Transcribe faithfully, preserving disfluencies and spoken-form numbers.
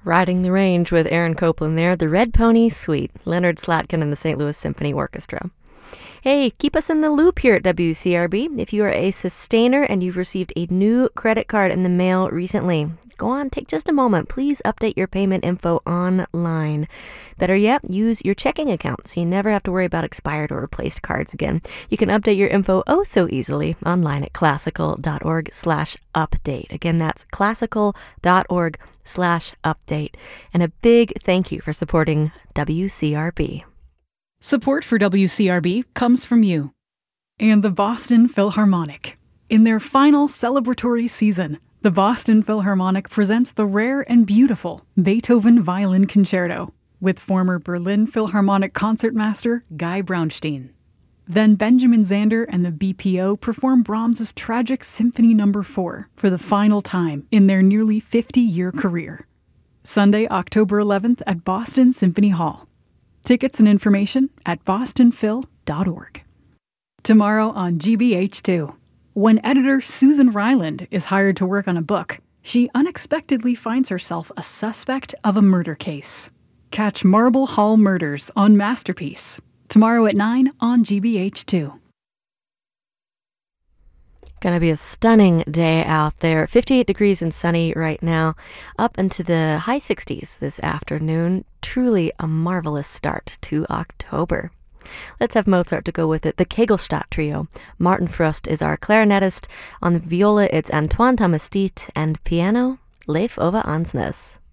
Riding the Range with Aaron Copland there, the Red Pony Suite, Leonard Slatkin and the Saint Louis Symphony Orchestra. Hey, keep us in the loop here at W C R B. If you are a sustainer and you've received a new credit card in the mail recently, go on, take just a moment. Please update your payment info online. Better yet, use your checking account so you never have to worry about expired or replaced cards again. You can update your info oh so easily online at classical.org slash update. Again, that's classical.org slash update. And a big thank you for supporting W C R B. Support for W C R B comes from you and the Boston Philharmonic. In their final celebratory season, the Boston Philharmonic presents the rare and beautiful Beethoven Violin Concerto with former Berlin Philharmonic concertmaster Guy Braunstein. Then Benjamin Zander and the B P O perform Brahms's tragic Symphony Number four for the final time in their nearly fifty-year career. Sunday, October eleventh at Boston Symphony Hall. Tickets and information at boston phil dot org. Tomorrow on G B H two, when editor Susan Ryland is hired to work on a book, she unexpectedly finds herself a suspect of a murder case. Catch Marble Hall Murders on Masterpiece, tomorrow at nine on G B H two. Gonna be a stunning day out there. fifty-eight degrees and sunny right now, up into the high sixties this afternoon. Truly a marvelous start to October. Let's have Mozart to go with it. The Kegelstadt Trio. Martin Frost is our clarinetist. On the viola, it's Antoine Tamastit, and piano, Leif Ove Ansnes.